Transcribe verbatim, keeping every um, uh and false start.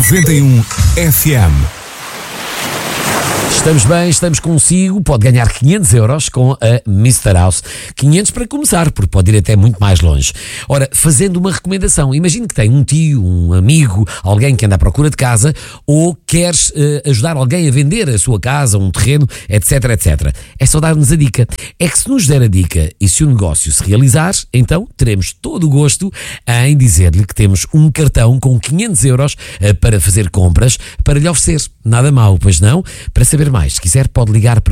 noventa e um F M. Estamos bem, estamos consigo, pode ganhar quinhentos euros com a mister House. quinhentos para começar, porque pode ir até muito mais longe. Ora, fazendo uma recomendação, imagine que tem um tio, um amigo, alguém que anda à procura de casa, ou queres uh, ajudar alguém a vender a sua casa, um terreno, etc, etcétera. É só dar-nos a dica. É que se nos der a dica e se o negócio se realizar, então teremos todo o gosto em dizer-lhe que temos um cartão com quinhentos euros uh, para fazer compras, para lhe oferecer. Nada mau, pois não? Para saber mais, se quiser pode ligar para